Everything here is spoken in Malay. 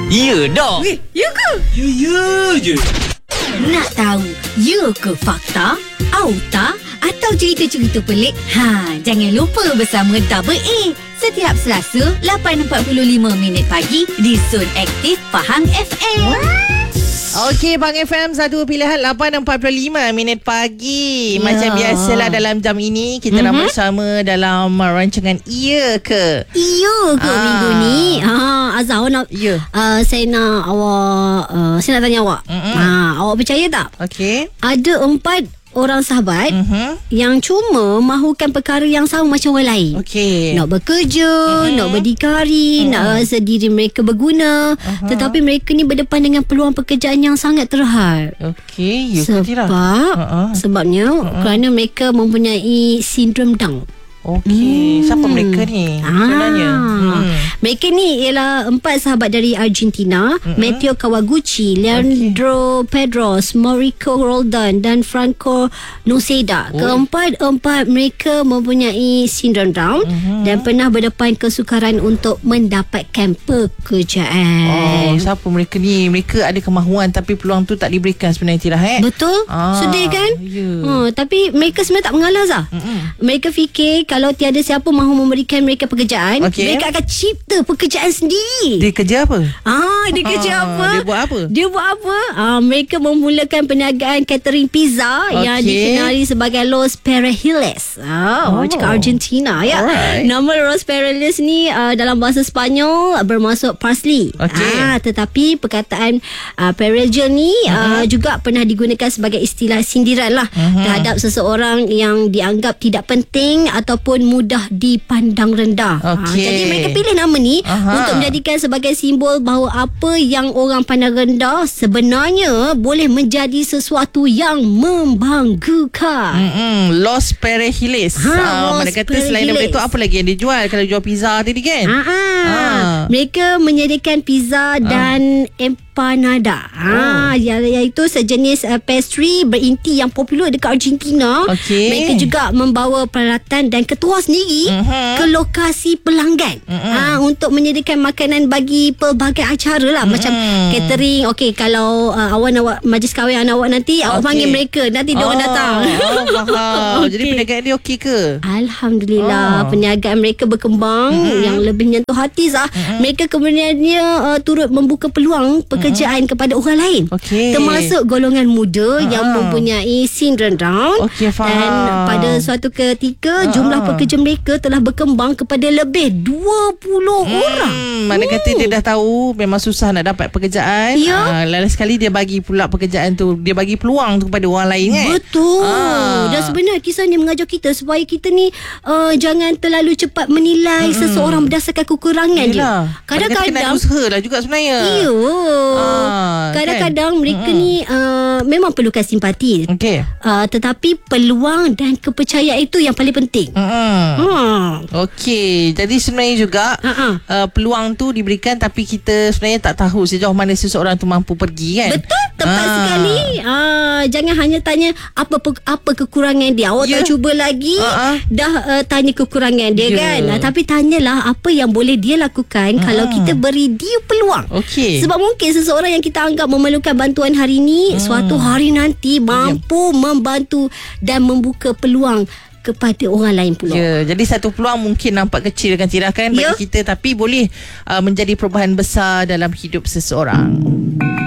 Ya dah. Ya ke? Ya je. Nak tahu ya ke fakta? Auta atau cerita-cerita pelik? Jangan lupa bersama Double A setiap Selasa 8.45 pagi di Zon Aktif Pahang FM. Okey, Pahang FM, satu pilihan 8.45 pagi. Macam biasalah dalam jam ini kita nak bersama dalam rancangan Iya ke? Iya ke minggu ni? Azhar, awak nak saya nak tanya awak. Awak percaya tak? Okey. Ada 4 orang sahabat yang cuma mahukan perkara yang sama macam orang lain. Okey. Nak bekerja, nak berdikari, nak rasa diri mereka berguna. Tetapi mereka ni berdepan dengan peluang pekerjaan yang sangat terhad. Okey, ya ke tidak? Sebabnya kerana mereka mempunyai sindrom Down. Okey, siapa mereka ni sebenarnya? Mereka ni ialah 4 sahabat dari Argentina, Matteo Kawaguchi, Leandro Pedros, Mauricio Roldan dan Franco Noceda. Keempat mereka mempunyai sindrom Down dan pernah berdepan kesukaran untuk mendapatkan pekerjaan. Siapa mereka ni? Mereka ada kemahuan tapi peluang tu tak diberikan sebenarnya, tidak Betul? Sedih kan? Tapi mereka sebenarnya tak mengalah Zah. Mereka fikir kalau tiada siapa mahu memberikan mereka pekerjaan, mereka akan cipta pekerjaan sendiri. Dia kerja apa? Dia kerja apa? Dia buat apa? Mereka memulakan perniagaan catering pizza yang dikenali sebagai Los Perejiles. Orang cakap Argentina ya. Nama Los Perejiles ni dalam bahasa Sepanyol bermaksud parsley. Tetapi perkataan Perejil ni juga pernah digunakan sebagai istilah sindiran lah terhadap seseorang yang dianggap tidak penting ataupun mudah dipandang rendah. Jadi mereka pilih nama ni untuk menjadikan sebagai simbol bahawa apa yang orang pandang rendah sebenarnya boleh menjadi sesuatu yang membanggakan. Los Perejiles. Mana kata selain daripada itu apa lagi yang dijual? Kalau jual pizza tadi kan? Mereka menyediakan pizza dan empanada. Iaitu sejenis pastry berinti yang popular dekat Argentina. Mereka juga membawa peralatan dan ketua sendiri ke lokasi pelanggan untuk menyediakan makanan bagi pelbagai acara lah. Macam catering. Kalau awak nak majlis kahwin anak awak nanti, awak panggil mereka, nanti diorang datang. Jadi perniagaan dia okey ke? Alhamdulillah, perniagaan mereka berkembang yang lebih menyentuh hati Zah. Mereka kemudiannya turut membuka peluang pekerjaan kepada orang lain, termasuk golongan muda yang mempunyai sindrom Down. Dan pada suatu ketika jumlah pekerja mereka telah berkembang kepada lebih 20 orang. Mana kata dia dah tahu memang susah nak dapat pekerjaan. Lain sekali dia bagi pula pekerjaan tu, dia bagi peluang tu kepada orang lain kan? Betul. Dan sebenarnya kisah ni mengajar kita supaya kita ni jangan terlalu cepat menilai seseorang berdasarkan kekurangan dia. Kadang-kadang kena usaha lah juga sebenarnya. Kadang-kadang mereka ni memang perlukan simpati. Tetapi peluang dan kepercayaan itu yang paling penting. Jadi sebenarnya juga peluang tu diberikan tapi kita sebenarnya tak tahu sejauh mana seseorang tu mampu pergi kan? Betul, tepat sekali. Jangan hanya tanya apa kekurangan dia. Awak tak cuba lagi dah tanya kekurangan dia kan? Tapi tanyalah apa yang boleh dia lakukan kalau kita beri dia peluang. Sebab mungkin seseorang yang kita anggap memerlukan bantuan hari ni suatu hari nanti mampu membantu dan membuka peluang kepada orang lain pula. Jadi satu peluang mungkin nampak kecil kan tidak kan bagi kita, tapi boleh menjadi perubahan besar dalam hidup seseorang.